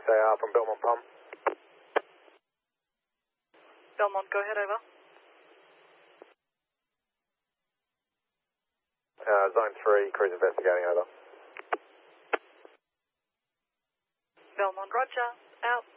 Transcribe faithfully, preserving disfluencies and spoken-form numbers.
A R from Belmont Pump. Belmont, go ahead, over. Uh, zone three, cruise investigating, over. Belmont, roger, out.